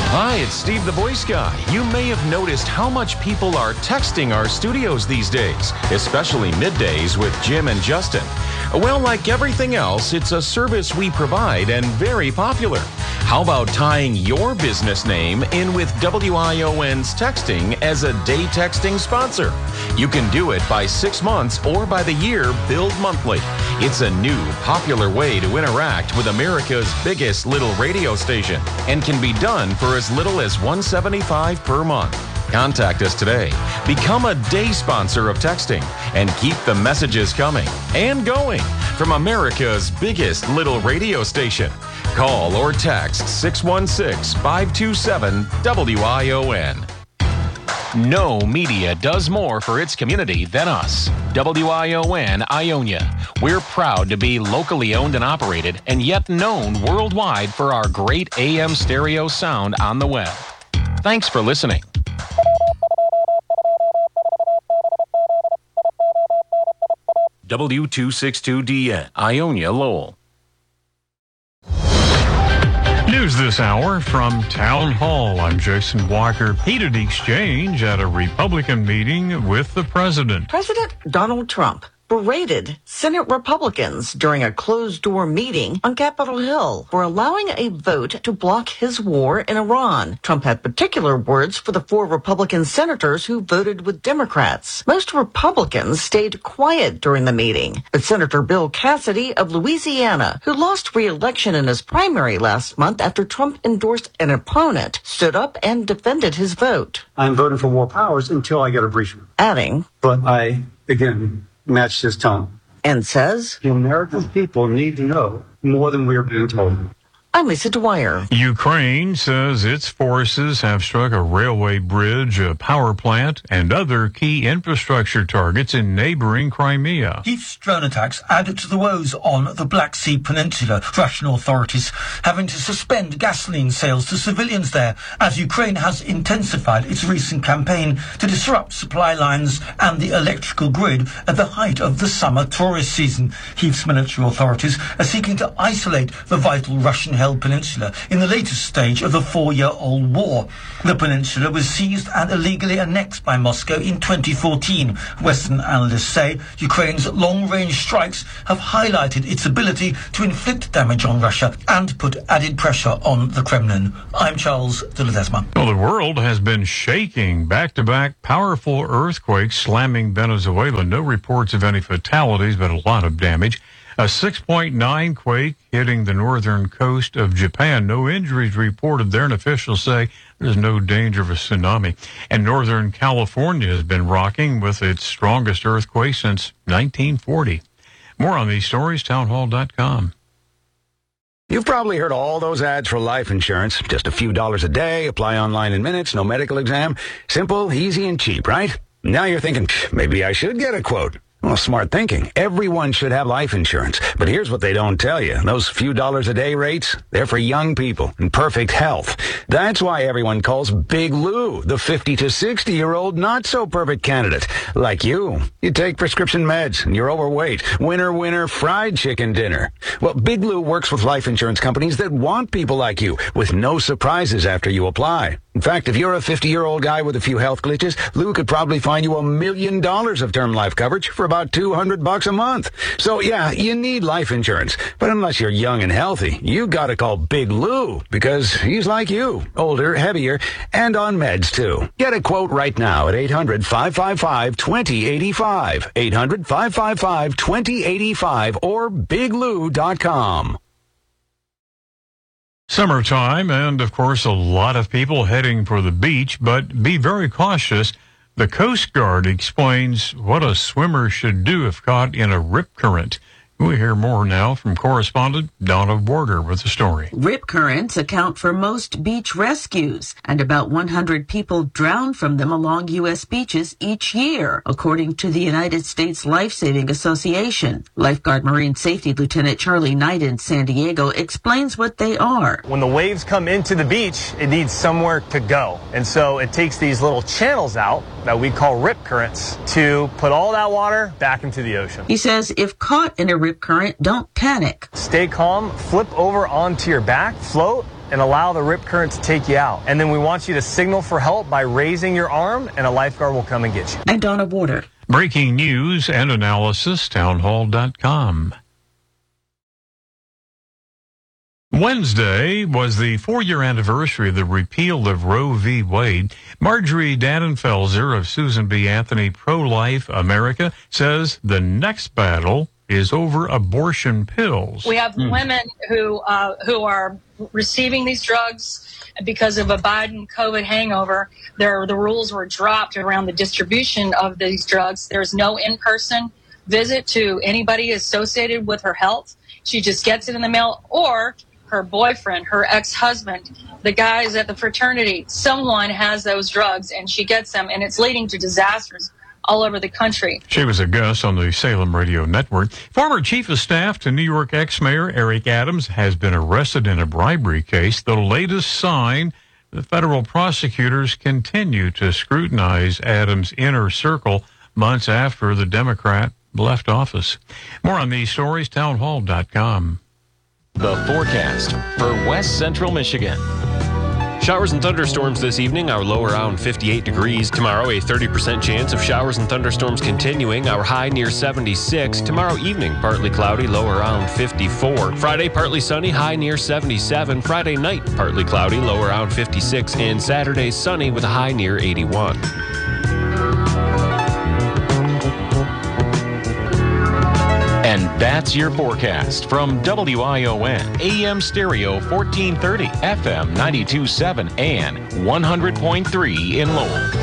Hi, it's Steve the Voice Guy. You may have noticed how much people are texting our studios these days, especially middays with Jim and Justin. Well, like everything else, it's a service we provide and very popular. How about tying your business name in with WION's texting as a day texting sponsor? You can do it by 6 months or by the year, billed monthly. It's a new, popular way to interact with America's biggest little radio station and can be done for as little as $175 per month. Contact us today. Become a day sponsor of texting and keep the messages coming and going from America's biggest little radio station. Call or text 616-527-WION. No media does more for its community than us. WION Ionia. We're proud to be locally owned and operated and yet known worldwide for our great AM stereo sound on the web. Thanks for listening. W262DN, Ionia, Lowell. News this hour from Town Hall. I'm Jason Walker. Heated exchange at a Republican meeting with the president. President Donald Trump berated Senate Republicans during a closed-door meeting on Capitol Hill for allowing a vote to block his war in Iran. Trump had particular words for the 4 Republican senators who voted with Democrats. Most Republicans stayed quiet during the meeting, but Senator Bill Cassidy of Louisiana, who lost re-election in his primary last month after Trump endorsed an opponent, stood up and defended his vote. I'm voting for more powers until I get a briefing. Adding, but I, again, matched his tone. And says, the American people need to know more than we are being told. I'm Lisa Dwyer. Ukraine says its forces have struck a railway bridge, a power plant, and other key infrastructure targets in neighboring Crimea. Each drone attacks added to the woes on the Black Sea Peninsula, Russian authorities having to suspend gasoline sales to civilians there as Ukraine has intensified its recent campaign to disrupt supply lines and the electrical grid at the height of the summer tourist season. Kyiv's military authorities are seeking to isolate the vital Russian-held peninsula in the latest stage of the 4-year-old war. The peninsula was seized and illegally annexed by Moscow in 2014. Western analysts say Ukraine's long-range strikes have highlighted its ability to inflict damage on Russia and put added pressure on the Kremlin. I'm Charles de Ledesma. Well, the world has been shaking. Back-to-back powerful earthquakes slamming Venezuela. No reports of any fatalities, but a lot of damage. A 6.9 quake hitting the northern coast of Japan. No injuries reported there, and officials say there's no danger of a tsunami. And Northern California has been rocking with its strongest earthquake since 1940. More on these stories, townhall.com. You've probably heard all those ads for life insurance. Just a few dollars a day, apply online in minutes, no medical exam. Simple, easy, and cheap, right? Now you're thinking, maybe I should get a quote. Well, smart thinking. Everyone should have life insurance. But here's what they don't tell you. Those few dollars a day rates, they're for young people in perfect health. That's why everyone calls Big Lou the 50 to 60-year-old not-so-perfect candidate. Like you. You take prescription meds and you're overweight. Winner, fried chicken dinner. Well, Big Lou works with life insurance companies that want people like you with no surprises after you apply. In fact, if you're a 50-year-old guy with a few health glitches, Lou could probably find you $1 million of term life coverage for about $200 a month. So yeah, you need life insurance. But unless you're young and healthy, you gotta call Big Lou because he's like you. Older, heavier, and on meds too. Get a quote right now at 800-555-2085. 800-555-2085 or biglou.com. Summertime, and of course a lot of people heading for the beach, but be very cautious. The Coast Guard explains what a swimmer should do if caught in a rip current. We hear more now from correspondent Donna Border with the story. Rip currents account for most beach rescues, and about 100 people drown from them along U.S. beaches each year, according to the United States Life-Saving Association. Lifeguard Marine Safety Lieutenant Charlie Knight in San Diego explains what they are. When the waves come into the beach, it needs somewhere to go. And so it takes these little channels out that we call rip currents to put all that water back into the ocean. He says if caught in a rip current, don't panic. Stay calm, flip over onto your back, float, and allow the rip current to take you out. And then we want you to signal for help by raising your arm, and a lifeguard will come and get you. I'm Donna Warder. Breaking news and analysis, townhall.com. Wednesday was the 4-year anniversary of the repeal of Roe v. Wade. Marjorie Dannenfelser of Susan B. Anthony Pro-Life America says the next battle is over abortion pills. We have women who are receiving these drugs because of a Biden COVID hangover. The rules were dropped around the distribution of these drugs. There's no in-person visit to anybody associated with her health. She just gets it in the mail, or her boyfriend, her ex-husband, the guys at the fraternity, someone has those drugs and she gets them, and it's leading to disasters all over the country. She was a guest on the Salem Radio Network. Former chief of staff to New York ex-mayor Eric Adams has been arrested in a bribery case. The latest sign, the federal prosecutors continue to scrutinize Adams' inner circle months after the Democrat left office. More on these stories, townhall.com. The forecast for West Central Michigan. Showers and thunderstorms this evening, our low around 58 degrees. Tomorrow, a 30% chance of showers and thunderstorms continuing, our high near 76. Tomorrow evening, partly cloudy, low around 54. Friday, partly sunny, high near 77. Friday night, partly cloudy, low around 56. And Saturday, sunny with a high near 81. And that's your forecast from WION, AM Stereo 1430, FM 92.7, and 100.3 in Lowell.